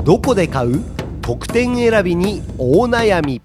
どこで買う？特典選びに大悩み。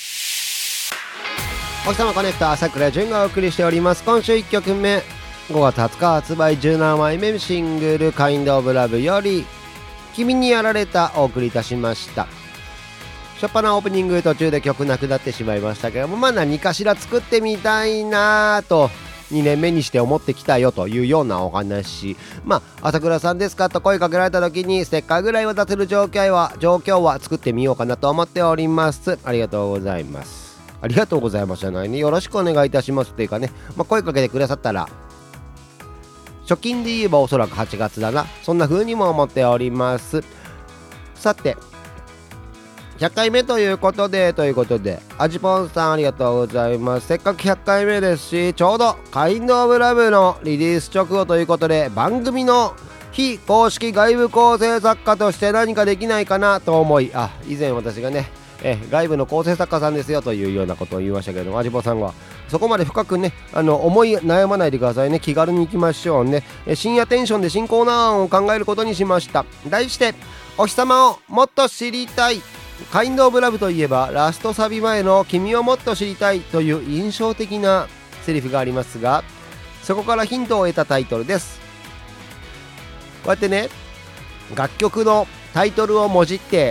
お日様コネクタ朝倉純がお送りしております。今週1曲目、5月20日発売17枚目シングルカインドオブラブより君にやられたお送りいたしました。初っ端のオープニング途中で曲なくなってしまいましたけども、何かしら作ってみたいなと2年目にして思ってきたよというようなお話。朝倉さんですかと声かけられた時にステッカーぐらいは出せる状況は作ってみようかなと思っております。ありがとうございます。ありがとうございますじゃないね、よろしくお願いいたしますっていうかね、声かけてくださったら初金で言えばおそらく8月だな、そんな風にも思っております。さて100回目ということでアジポンさんありがとうございます。せっかく100回目ですし、ちょうどカインドオブラブのリリース直後ということで、番組の非公式外部構成作家として何かできないかなと思い、以前私がね外部の構成作家さんですよというようなことを言いましたけども、アジポンさんはそこまで深くね思い悩まないでくださいね。気軽に行きましょうね。深夜テンションで新コーナー案を考えることにしました。題してお日様をもっと知りたい。カインドオブラブといえばラストサビ前の君をもっと知りたいという印象的なセリフがありますが、そこからヒントを得たタイトルです。こうやってね楽曲のタイトルをもじって